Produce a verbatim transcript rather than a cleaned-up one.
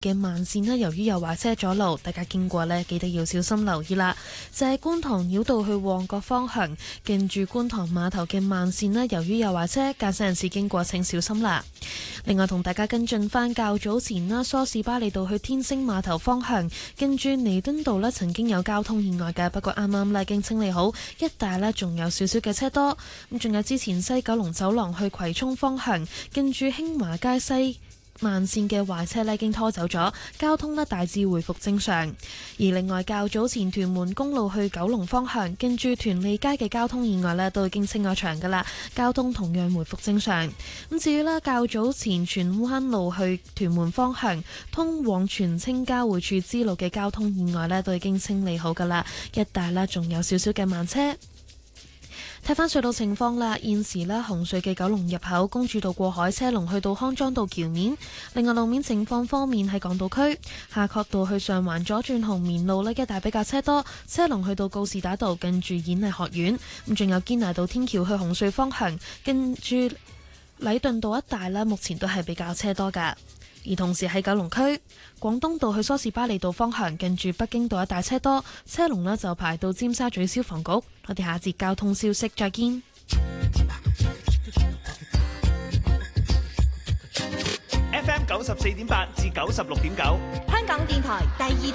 嘅慢線呢，由於有壞車阻路，大家經過呢，記得要小心留意啦。就係觀塘繞道去旺角方向，近住觀塘碼頭嘅慢線呢，由於有壞車，駕駛人士經過請小心啦。另外同大家跟進翻較早前啦，梳士巴利道去天星碼頭方向，近住彌敦道呢，曾經有交通意外嘅，不過啱啱呢已經清理好，一帶呢仲有少少嘅車多。咁仲有之前西九龍走廊去葵涌方向，近住興華街西慢線嘅壞車呢已經拖走咗，交通呢大致回復正常。而另外較早前屯門公路去九龍方向，跟住屯利街嘅交通意外呢都已經清咗場噶啦，交通同樣回復正常。咁至於啦，較早前荃灣路去屯門方向，通往荃青交匯處支路嘅交通意外呢都已經清理好噶啦，一帶呢仲有少少嘅慢車。睇返隧道情況啦，現時呢紅隧嘅九龍入口公主道過海車龍去到康莊道橋面。另外路面情況方面，喺港島區夏慤道去上環左轉紅棉路呢一帶比較車多，車龍去到告士打道近住演藝學院。咁仲有堅拿道天橋去紅隧方向，跟住禮頓道一帶呢目前都係比較車多㗎。而同時喺九龍區廣東道去梳士巴利道方向，近住北京道一帶車多，車龍呢就排到尖沙咀消防局。我哋下節交通消息再見。 F M 九十四點八至九十六點九， 香港電台第二